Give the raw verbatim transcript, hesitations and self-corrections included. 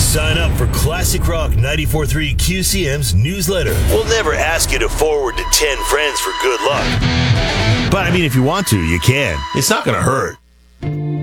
Sign up for Classic Rock ninety-four point three Q C M's newsletter. We'll never ask you to forward to ten friends for good luck. But I mean, if you want to, you can. It's not going to hurt.